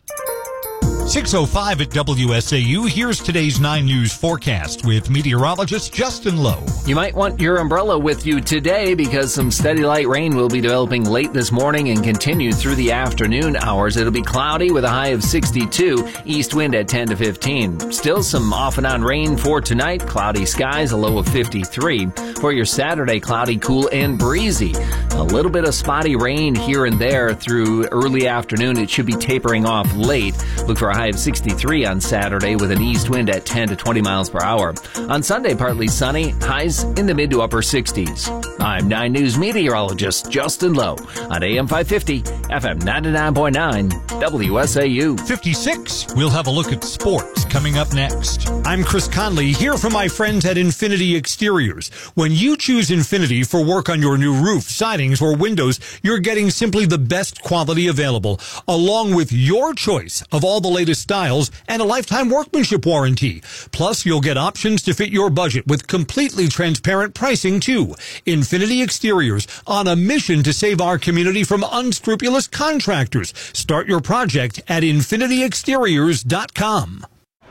six oh five at W S A U. Here's today's nine News forecast with meteorologist Justin Lowe. You might want your umbrella with you today because some steady light rain will be developing late this morning and continue through the afternoon hours. It'll be cloudy with a high of sixty-two, east wind at ten to fifteen. Still some off and on rain for tonight. Cloudy skies, a low of fifty-three. For your Saturday, cloudy, cool, and breezy. A little bit of spotty rain here and there through early afternoon. It should be tapering off late. Look for a high of sixty-three on Saturday with an east wind at ten to twenty miles per hour. On Sunday, partly sunny, highs in the mid to upper sixties. I'm nine News meteorologist Justin Lowe on A M five fifty, F M ninety-nine point nine, W S A U. fifty-six. We'll have a look at sports coming up next. I'm Chris Conley, here from my friends at Infinity Exteriors. When you choose Infinity for work on your new roof, sidings, or windows, you're getting simply the best quality available, along with your choice of all the latest styles and a lifetime workmanship warranty. Plus, you'll get options to fit your budget with completely transparent pricing, too. Infinity Exteriors, on a mission to save our community from unscrupulous contractors. Start your project at infinity exteriors dot com.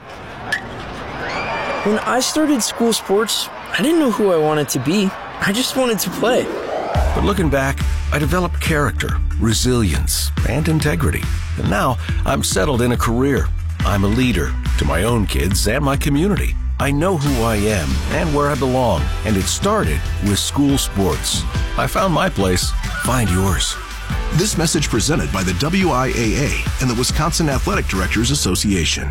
When I started school sports, I didn't know who I wanted to be. I just wanted to play. But looking back, I developed character, resilience, and integrity. And now I'm settled in a career. I'm a leader to my own kids and my community. I know who I am and where I belong, and it started with school sports. I found my place. Find yours. This message presented by the W I A A and the Wisconsin Athletic Directors Association.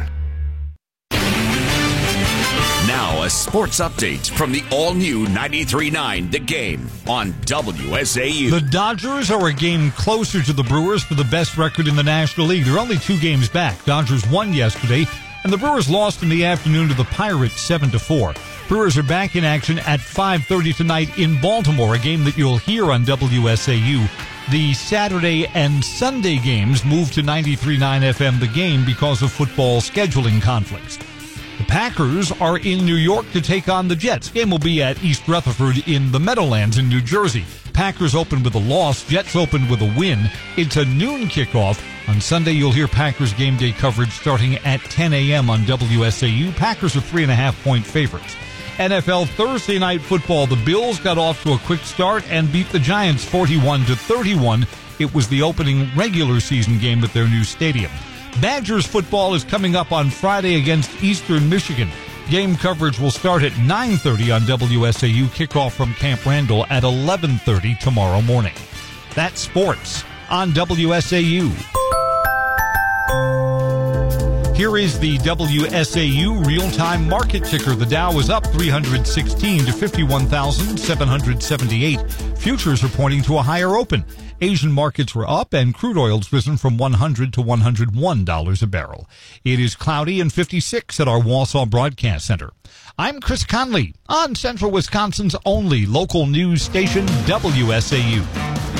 Now, a sports update from the all-new ninety-three point nine The Game on W S A U. The Dodgers are a game closer to the Brewers for the best record in the National League. They're only two games back. Dodgers won yesterday, and the Brewers lost in the afternoon to the Pirates seven to four. Brewers are back in action at five thirty tonight in Baltimore, a game that you'll hear on W S A U. The Saturday and Sunday games moved to ninety-three point nine F M The Game because of football scheduling conflicts. The Packers are in New York to take on the Jets. Game will be at East Rutherford in the Meadowlands in New Jersey. Packers open with a loss. Jets open with a win. It's a noon kickoff. On Sunday, you'll hear Packers game day coverage starting at ten a.m. on W S A U. Packers are three and a half point favorites. N F L Thursday Night Football. The Bills got off to a quick start and beat the Giants forty-one to thirty-one. It was the opening regular season game at their new stadium. Badgers football is coming up on Friday against Eastern Michigan. Game coverage will start at nine thirty on W S A U. Kickoff from Camp Randall at eleven thirty tomorrow morning. That's sports on W S A U. Here is the W S A U real-time market ticker. The Dow is up three hundred sixteen to fifty-one thousand seven hundred seventy-eight. Futures are pointing to a higher open. Asian markets were up, and crude oil's risen from one hundred to one hundred one dollars a barrel. It is cloudy and fifty-six at our Wausau Broadcast Center. I'm Chris Conley on Central Wisconsin's only local news station, W S A U.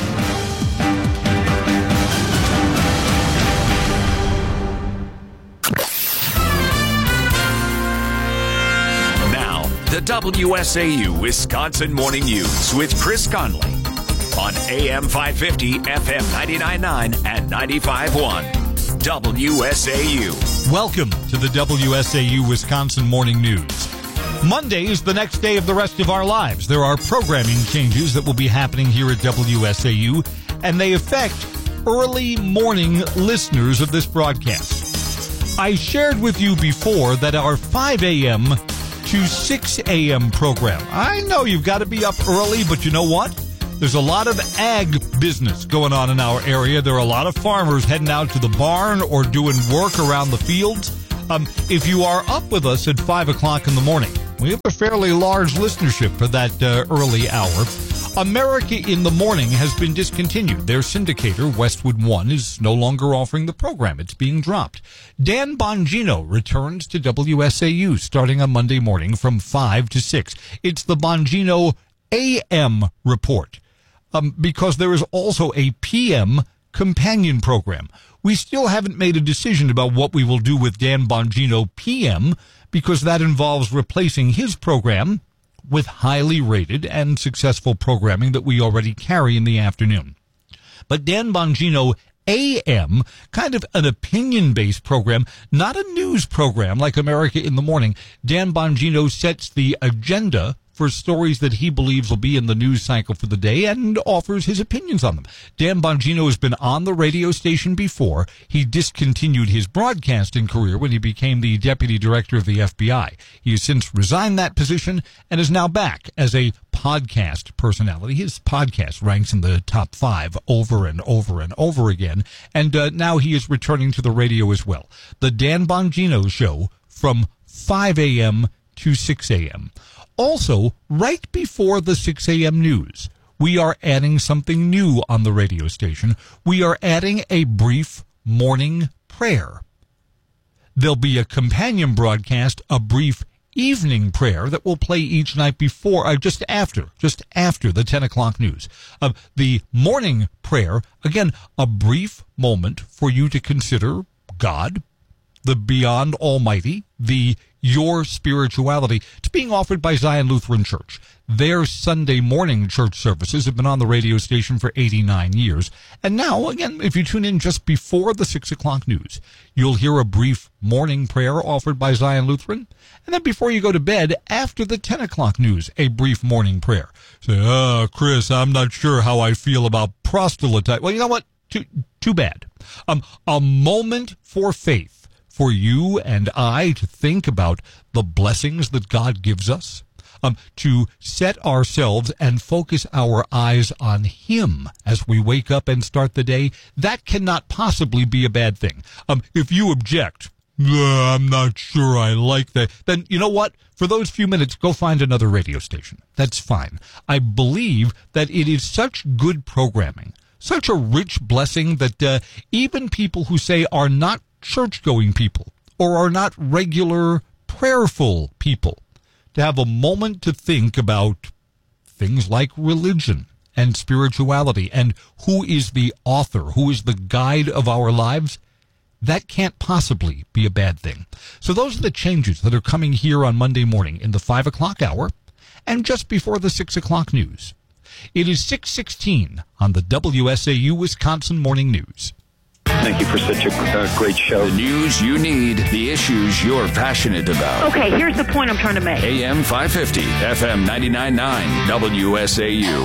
Now, the W S A U Wisconsin Morning News with Chris Conley on A M five fifty, F M ninety-nine point nine, and ninety-five point one. W S A U. Welcome to the W S A U Wisconsin Morning News. Monday is the next day of the rest of our lives. There are programming changes that will be happening here at W S A U, and they affect early morning listeners of this broadcast. I shared with you before that our five a.m. to six a.m. program. I know you've got to be up early, but you know what? There's a lot of ag business going on in our area. There are a lot of farmers heading out to the barn or doing work around the fields. Um, if you are up with us at five o'clock in the morning, we have a fairly large listenership for that uh, early hour. America in the Morning has been discontinued. Their syndicator, Westwood One, is no longer offering the program. It's being dropped. Dan Bongino returns to W S A U starting on Monday morning from five to six. It's the Bongino A M Report. Um, because there is also a P M companion program. We still haven't made a decision about what we will do with Dan Bongino P M, because that involves replacing his program with highly rated and successful programming that we already carry in the afternoon. But Dan Bongino A M, kind of an opinion-based program, not a news program like America in the Morning. Dan Bongino sets the agenda for stories that he believes will be in the news cycle for the day and offers his opinions on them. Dan Bongino has been on the radio station before. He discontinued his broadcasting career when he became the deputy director of the F B I. He has since resigned that position and is now back as a podcast personality. His podcast ranks in the top five over and over and over again, and uh, now he is returning to the radio as well. The Dan Bongino Show from five a.m. to six a.m. Also, right before the six a.m. news, we are adding something new on the radio station. We are adding a brief morning prayer. There'll be a companion broadcast, a brief evening prayer that will play each night before, uh, just after, just after the ten o'clock news. Uh, the morning prayer, again, a brief moment for you to consider God, the Beyond Almighty, the your spirituality. It's being offered by Zion Lutheran Church. Their Sunday morning church services have been on the radio station for eighty-nine years. And now, again, if you tune in just before the six o'clock news, you'll hear a brief morning prayer offered by Zion Lutheran. And then before you go to bed, after the ten o'clock news, a brief morning prayer. Say, ah, Chris, I'm not sure how I feel about proselyte. Well, you know what? Too, too bad. Um, a moment for faith. For you and I to think about the blessings that God gives us, um, to set ourselves and focus our eyes on Him as we wake up and start the day, that cannot possibly be a bad thing. Um, if you object, I'm not sure I like that, then you know what? For those few minutes, go find another radio station. That's fine. I believe that it is such good programming, such a rich blessing that uh, even people who say are not church-going people or are not regular prayerful people, to have a moment to think about things like religion and spirituality and who is the author, who is the guide of our lives, that can't possibly be a bad thing. So those are the changes that are coming here on Monday morning in the five o'clock hour and just before the six o'clock news. It is six sixteen on the W S A U Wisconsin Morning News. Thank you for such a uh, great show. The news you need, the issues you're passionate about. Okay, here's the point I'm trying to make. A M five fifty, F M ninety-nine point nine, W S A U.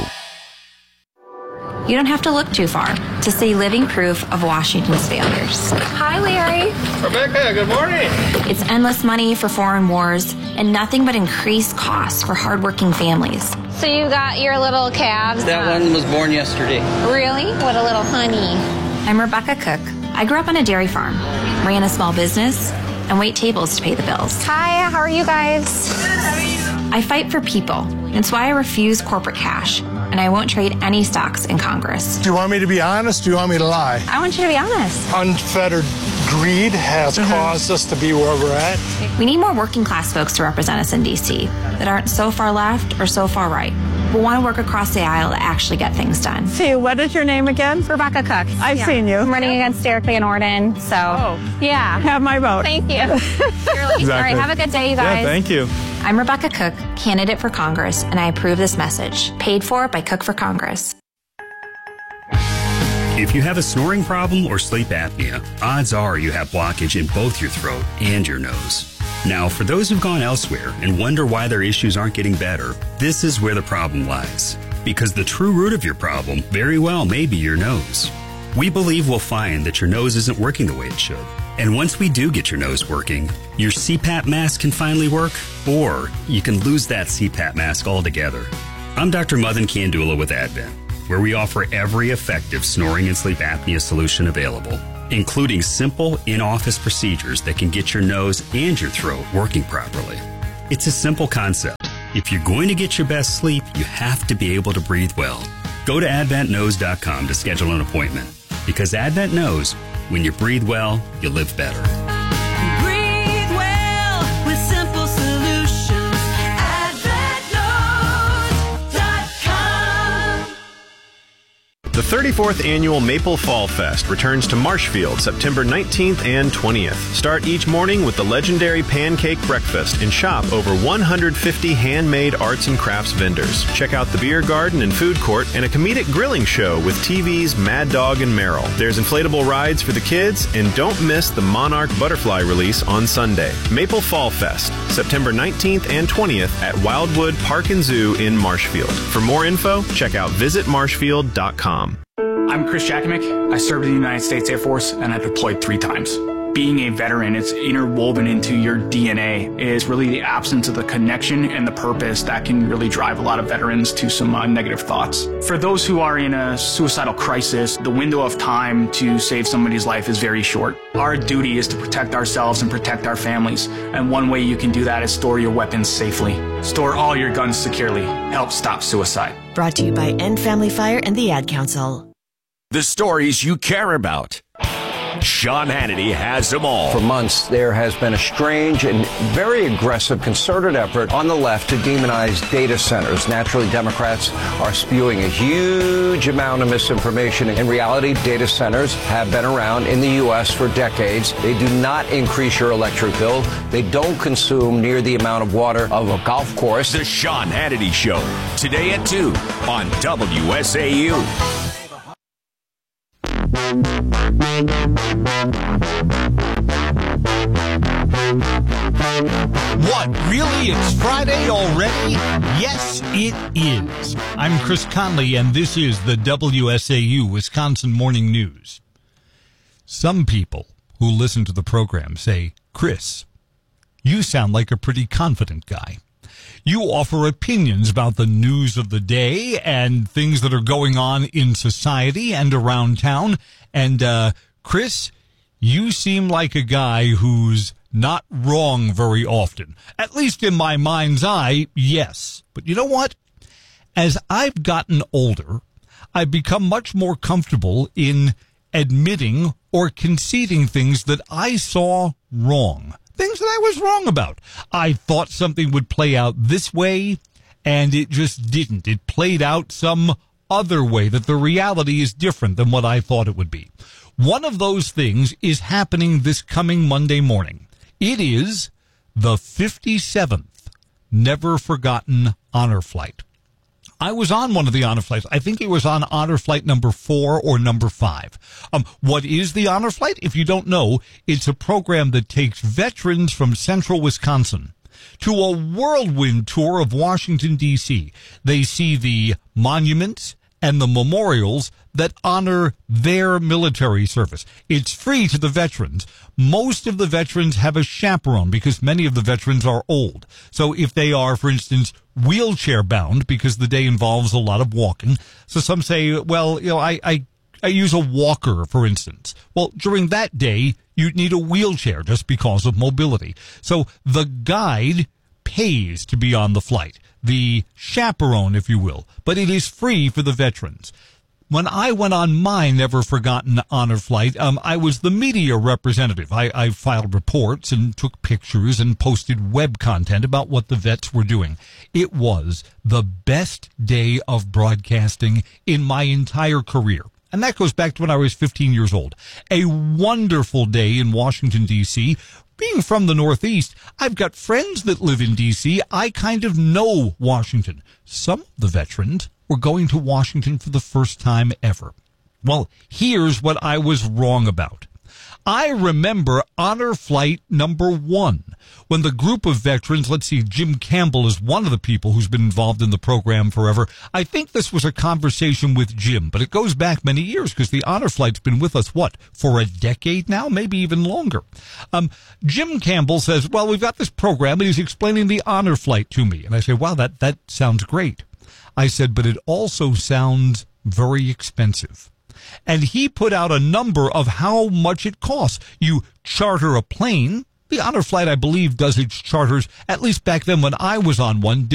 You don't have to look too far to see living proof of Washington's failures. Hi, Larry. Rebecca, good morning. It's endless money for foreign wars and nothing but increased costs for hardworking families. So you got your little calves? That one was born yesterday. Really? What a little honey. I'm Rebecca Cook. I grew up on a dairy farm, ran a small business, and wait tables to pay the bills. Hi, how are you guys? I fight for people. It's why I refuse corporate cash, and I won't trade any stocks in Congress. Do you want me to be honest? Do you want me to lie? I want you to be honest. Unfettered greed has mm-hmm. caused us to be where we're at. We need more working class folks to represent us in D C that aren't so far left or so far right, but want to work across the aisle to actually get things done. See, what is your name again? Rebecca Cook. I've yeah. seen you. I'm running against Derek Van Orden, so oh. yeah. Have my vote. Thank you. Exactly. All right, have a good day, you guys. Yeah, thank you. I'm Rebecca Cook, candidate for Congress, and I approve this message. Paid for by Cook for Congress. If you have a snoring problem or sleep apnea, odds are you have blockage in both your throat and your nose. Now, for those who've gone elsewhere and wonder why their issues aren't getting better, this is where the problem lies. Because the true root of your problem very well may be your nose. We believe we'll find that your nose isn't working the way it should. And once we do get your nose working, your C PAP mask can finally work, or you can lose that C PAP mask altogether. I'm Doctor Mothan Kandula with Advent, where we offer every effective snoring and sleep apnea solution available, including simple in-office procedures that can get your nose and your throat working properly. It's a simple concept. If you're going to get your best sleep, you have to be able to breathe well. Go to advent nose dot com to schedule an appointment, because Advent knows when you breathe well, you live better. Breathe well with simple solutions. advent nose dot com. The thirty-fourth Annual Maple Fall Fest returns to Marshfield September nineteenth and twentieth. Start each morning with the legendary pancake breakfast and shop over one hundred fifty handmade arts and crafts vendors. Check out the beer garden and food court and a comedic grilling show with T V's Mad Dog and Merrill. There's inflatable rides for the kids, and don't miss the Monarch Butterfly release on Sunday. Maple Fall Fest, September nineteenth and twentieth at Wildwood Park and Zoo in Marshfield. For more info, check out visit marshfield dot com. I'm Chris Jakimick. I served in the United States Air Force, and I deployed three times. Being a veteran, it's interwoven into your D N A. It is really the absence of the connection and the purpose that can really drive a lot of veterans to some uh, negative thoughts. For those who are in a suicidal crisis, the window of time to save somebody's life is very short. Our duty is to protect ourselves and protect our families, and one way you can do that is store your weapons safely. Store all your guns securely. Help stop suicide. Brought to you by End Family Fire and the Ad Council. The stories you care about. Sean Hannity has them all. For months, there has been a strange and very aggressive concerted effort on the left to demonize data centers. Naturally, Democrats are spewing a huge amount of misinformation. In reality, data centers have been around in the U S for decades. They do not increase your electric bill. They don't consume near the amount of water of a golf course. The Sean Hannity Show, today at two on W S A U. What, really? It's Friday already? Yes, it is. I'm Chris Conley, and this is the W S A U Wisconsin Morning News. Some people who listen to the program say, Chris, you sound like a pretty confident guy. You offer opinions about the news of the day and things that are going on in society and around town. And, uh, Chris, you seem like a guy who's not wrong very often. At least in my mind's eye, yes. But you know what? As I've gotten older, I've become much more comfortable in admitting or conceding things that I saw wrong. Things that I was wrong about. I thought something would play out this way, and it just didn't. It played out some other way, that the reality is different than what I thought it would be. One of those things is happening this coming Monday morning. It is the fifty-seventh Never Forgotten Honor Flight. I was on one of the honor flights. I think it was on honor flight number four or number five. Um, what is the honor flight? If you don't know, it's a program that takes veterans from central Wisconsin to a whirlwind tour of Washington, D C. They see the monuments and the memorials that honor their military service. It's free to the veterans. Most of the veterans have a chaperone because many of the veterans are old. So if they are, for instance, wheelchair bound, because the day involves a lot of walking. So some say, well, you know, I, I I use a walker, for instance. Well, during that day, you'd need a wheelchair just because of mobility. So the guide pays to be on the flight, the chaperone, if you will, but it is free for the veterans. When I went on my Never Forgotten Honor Flight, um, I was the media representative. I, I filed reports and took pictures and posted web content about what the vets were doing. It was the best day of broadcasting in my entire career. And that goes back to when I was fifteen years old. A wonderful day in Washington, D C Being from the Northeast, I've got friends that live in D C I kind of know Washington. Some of the veterans were going to Washington for the first time ever. Well, here's what I was wrong about. I remember Honor Flight number one, when the group of veterans, let's see, Jim Campbell is one of the people who's been involved in the program forever. I think this was a conversation with Jim, but it goes back many years because the Honor Flight's been with us, what, for a decade now, maybe even longer. Um, Jim Campbell says, well, we've got this program, and he's explaining the Honor Flight to me. And I say, wow, that, that sounds great. I said, but it also sounds very expensive. And he put out a number of how much it costs. You charter a plane. The Honor Flight, I believe, does its charters, at least back then when I was on one,